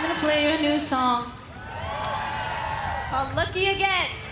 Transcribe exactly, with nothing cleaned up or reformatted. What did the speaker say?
gonna play you a new song called Lucky Again.